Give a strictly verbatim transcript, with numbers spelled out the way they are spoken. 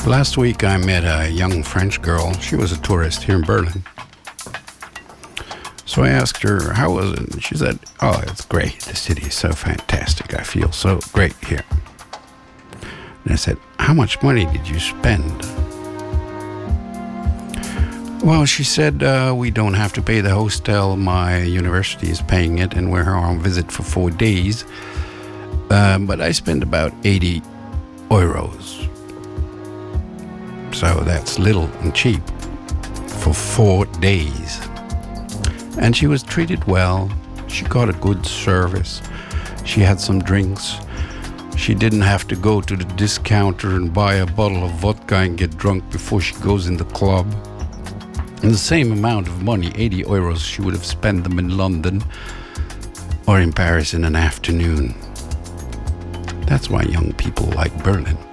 Last week I met a young French girl. She was a tourist here in Berlin. So I asked her, how was it? And she said, oh, it's great. The city is so fantastic. I feel so great here. And I said, how much money did you spend? Well, she said, uh, we don't have to pay the hostel. My university is paying it, and we're on visit for four days. Uh, but I spent about eighty euros. So that's little and cheap for four days. And she was treated well. She got a good service. She had some drinks. She didn't have to go to the discounter and buy a bottle of vodka and get drunk before she goes in the club. And the same amount of money, eighty euros, she would have spent them in London or in Paris in an afternoon. That's why young people like Berlin.